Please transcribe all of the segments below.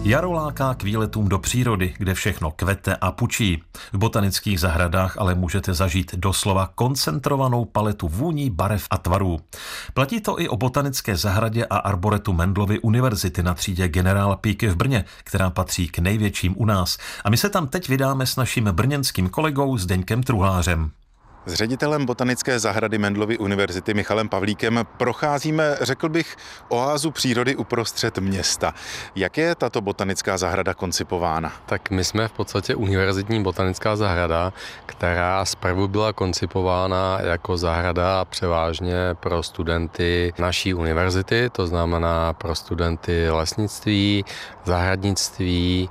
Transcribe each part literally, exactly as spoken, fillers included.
Jaro láká k výletům do přírody, kde všechno kvete a pučí. V botanických zahradách ale můžete zažít doslova koncentrovanou paletu vůní, barev a tvarů. Platí to i o botanické zahradě a arboretu Mendelovy univerzity na třídě Generála Píky v Brně, která patří k největším u nás. A my se tam teď vydáme s naším brněnským kolegou Zdeňkem Truhlářem. S ředitelem botanické zahrady Mendelovy univerzity Michalem Pavlíkem procházíme, řekl bych, oázu přírody uprostřed města. Jak je tato botanická zahrada koncipována? Tak my jsme v podstatě univerzitní botanická zahrada, která zprvu byla koncipována jako zahrada převážně pro studenty naší univerzity, to znamená pro studenty lesnictví, zahradnictví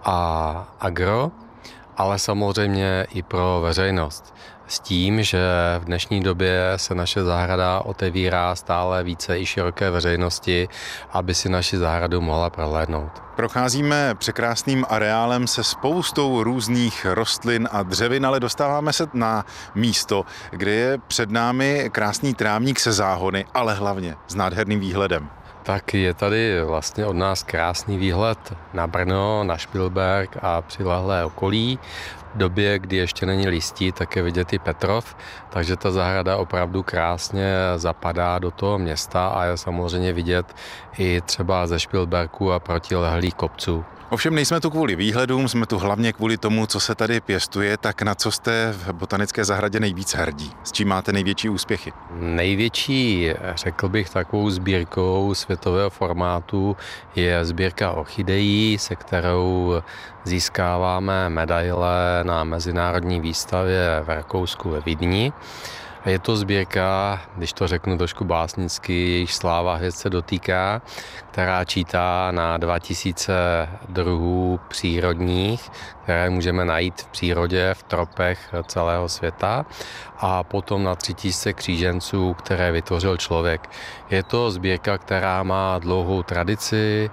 a agro, ale samozřejmě i pro veřejnost. S tím, že v dnešní době se naše zahrada otevírá stále více i široké veřejnosti, aby si naši zahradu mohla prohlédnout. Procházíme překrásným areálem se spoustou různých rostlin a dřevin, ale dostáváme se na místo, kde je před námi krásný trávník se záhony, ale hlavně s nádherným výhledem. Tak je tady vlastně od nás krásný výhled na Brno, na Špilberk a přilehlé okolí. V době, kdy ještě není listí, tak je vidět i Petrov, takže ta zahrada opravdu krásně zapadá do toho města a je samozřejmě vidět i třeba ze Špilberku a protilehlých kopců. Ovšem nejsme tu kvůli výhledům, jsme tu hlavně kvůli tomu, co se tady pěstuje, tak na co jste v botanické zahradě nejvíc hrdí? S čím máte největší úspěchy? Největší, řekl bych, takovou sbírkou světového formátu je sbírka orchidejí, se kterou získáváme medaile na mezinárodní výstavě v Rakousku ve Vídni. Je to sbírka, když to řeknu trošku básnicky, jejíž sláva hvězd se dotýká, která čítá na dva tisíce druhů přírodních, které můžeme najít v přírodě, v tropech celého světa, a potom na tři tisíce kříženců, které vytvořil člověk. Je to sbírka, která má dlouhou tradici,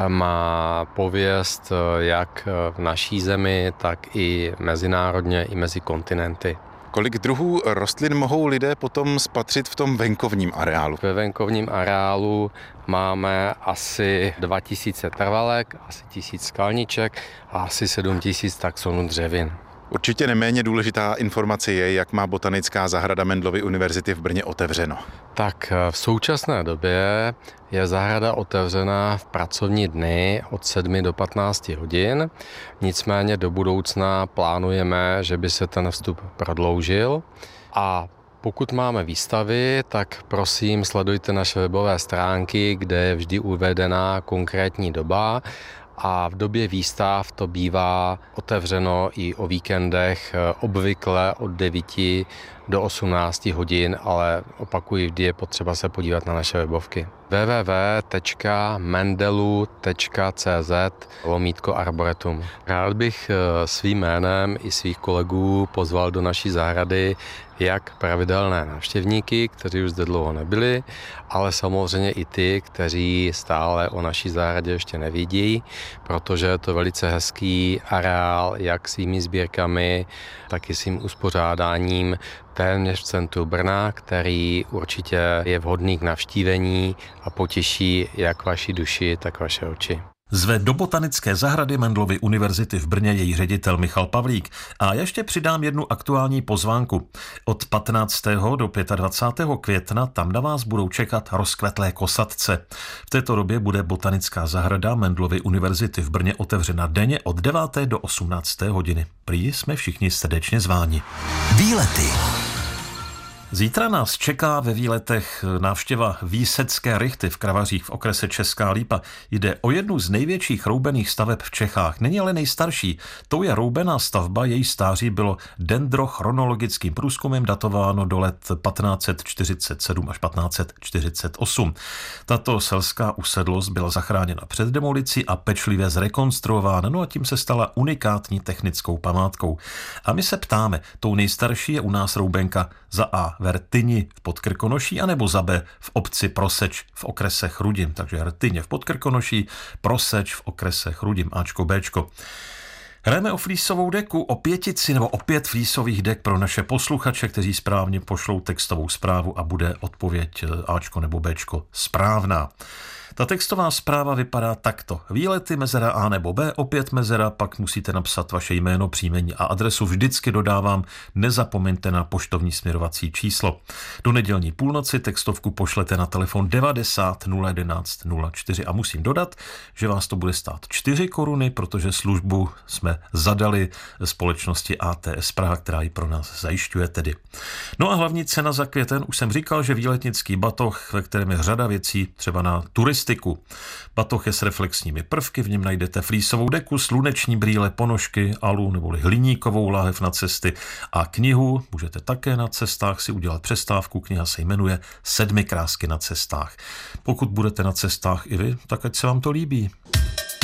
má pověst jak v naší zemi, tak i mezinárodně, i mezi kontinenty. Kolik druhů rostlin mohou lidé potom spatřit v tom venkovním areálu? Ve venkovním areálu máme asi dva tisíce trvalek, asi tisíc skalniček a asi sedm tisíc taxonů dřevin. Určitě neméně důležitá informace je, jak má botanická zahrada Mendelovy univerzity v Brně otevřeno. Tak v současné době je zahrada otevřena v pracovní dny od sedmi do patnácti hodin. Nicméně do budoucna plánujeme, že by se ten vstup prodloužil. A pokud máme výstavy, tak prosím sledujte naše webové stránky, kde je vždy uvedená konkrétní doba. A v době výstav to bývá otevřeno i o víkendech, obvykle od devíti do osmnácti hodin, ale opakuji, vždy je potřeba se podívat na naše webovky. w w w tečka mendelu tečka c z lomítko arboretum. Rád bych svým jménem i svých kolegů pozval do naší zahrady jak pravidelné návštěvníky, kteří už zde dlouho nebyli, ale samozřejmě i ty, kteří stále o naší zahradě ještě nevidí, protože je to velice hezký areál, jak svými sbírkami, tak i svým uspořádáním téměř v centru Brna, který určitě je vhodný k navštívení a potěší jak vaši duši, tak vaše oči. Zve do botanické zahrady Mendelovy univerzity v Brně její ředitel Michal Pavlík. A ještě přidám jednu aktuální pozvánku. Od patnáctého do dvacátého pátého května tam na vás budou čekat rozkvetlé kosatce. V této době bude botanická zahrada Mendelovy univerzity v Brně otevřena denně od deváté do osmnácté hodiny. Prý jsme všichni srdečně zváni. Výlety. Zítra nás čeká ve výletech návštěva Výsecké rychty v Kravařích v okrese Česká Lípa. Jde o jednu z největších roubených staveb v Čechách. Není ale nejstarší. Tou je roubená stavba, její stáří bylo dendrochronologickým průzkumem datováno do let patnáct set čtyřicet sedm až patnáct set čtyřicet osm. Tato selská usedlost byla zachráněna před demolicí a pečlivě zrekonstruována, no a tím se stala unikátní technickou památkou. A my se ptáme, tou nejstarší je u nás roubenka za A ve Rtyni v Podkrkonoší, anebo za B v obci Proseč v okrese Chrudim. Takže Rtyně v Podkrkonoší, Proseč v okrese Chrudim, Ačko, Bčko. Hrajeme o flísovou deku, o pětici nebo o pět flísových dek pro naše posluchače, kteří správně pošlou textovou zprávu a bude odpověď Ačko nebo Bčko správná. Ta textová zpráva vypadá takto. Výlety mezera A nebo B, opět mezera, pak musíte napsat vaše jméno, příjmení a adresu. Vždycky dodávám, nezapomeňte na poštovní směrovací číslo. Do nedělní půlnoci textovku pošlete na telefon devadesát nula jedenáct nula čtyři a musím dodat, že vás to bude stát čtyři koruny, protože službu jsme zadali společnosti A T S Praha, která ji pro nás zajišťuje tedy. No a hlavní cena za květen, už jsem říkal, že výletnický batoh, ve kterém je řada věcí, třeba na turistiku. Batoh je s reflexními prvky, v něm najdete flísovou deku, sluneční brýle, ponožky, alu neboli hliníkovou láhev na cesty a knihu. Můžete také na cestách si udělat přestávku, kniha se jmenuje Sedmi krásky na cestách. Pokud budete na cestách i vy, tak ať se vám to líbí.